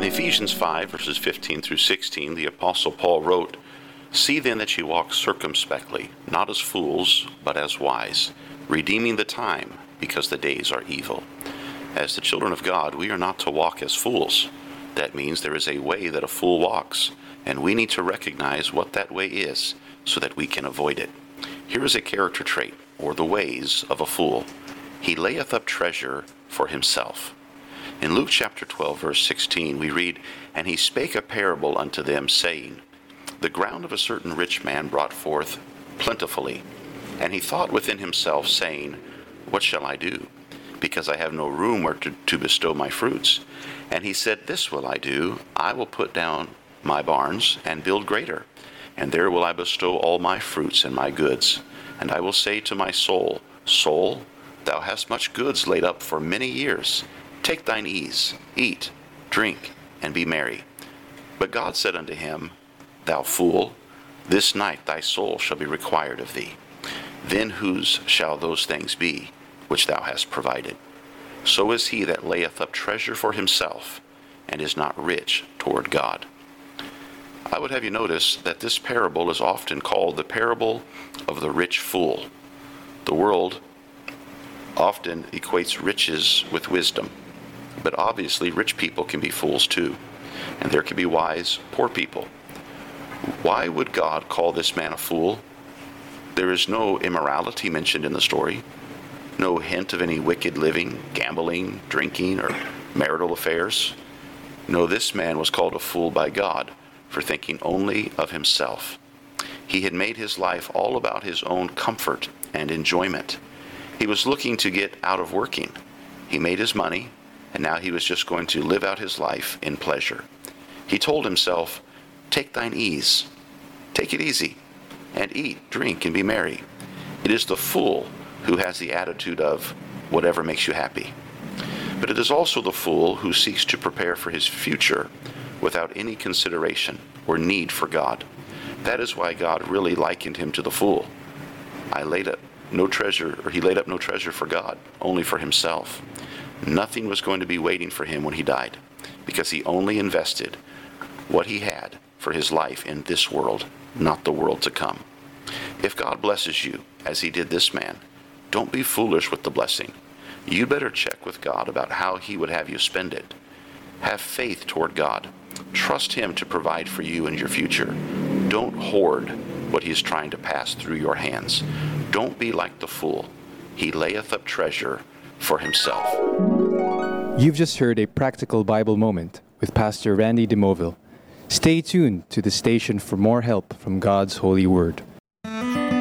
Ephesians 5, verses 15 through 16, the Apostle Paul wrote, "See then that ye walk circumspectly, not as fools, but as wise, redeeming the time, because the days are evil." As the children of God, we are not to walk as fools. That means there is a way that a fool walks, and we need to recognize what that way is so that we can avoid it. Here is a character trait, or the ways of a fool. He layeth up treasure for himself. In Luke chapter 12, verse 16, we read, "And he spake a parable unto them, saying, The ground of a certain rich man brought forth plentifully. And he thought within himself, saying, What shall I do? Because I have no room where to bestow my fruits. And he said, This will I do, I will put down my barns, and build greater. And there will I bestow all my fruits and my goods. And I will say to my soul, Soul, thou hast much goods laid up for many years. Take thine ease, eat, drink, and be merry. But God said unto him, Thou fool, this night thy soul shall be required of thee. Then whose shall those things be which thou hast provided? So is he that layeth up treasure for himself, and is not rich toward God." I would have you notice that this parable is often called the parable of the rich fool. The world often equates riches with wisdom, but obviously rich people can be fools too, and there can be wise, poor people. Why would God call this man a fool? There is no immorality mentioned in the story, no hint of any wicked living, gambling, drinking, or marital affairs. No, this man was called a fool by God for thinking only of himself. He had made his life all about his own comfort and enjoyment. He was looking to get out of working. He made his money, and now he was just going to live out his life in pleasure. He told himself, Take thine ease, take it easy, and eat, drink, and be merry. It is the fool who has the attitude of whatever makes you happy. But it is also the fool who seeks to prepare for his future without any consideration or need for God. That is why God really likened him to the fool. He laid up no treasure for God, only for himself. Nothing was going to be waiting for him when he died, because he only invested what he had for his life in this world, not the world to come. If God blesses you, as he did this man, don't be foolish with the blessing. You better check with God about how he would have you spend it. Have faith toward God. Trust him to provide for you and your future. Don't hoard what he is trying to pass through your hands. Don't be like the fool. He layeth up treasure for himself. You've just heard a practical Bible moment with Pastor Randy DeMoville. Stay tuned to the station for more help from God's holy word.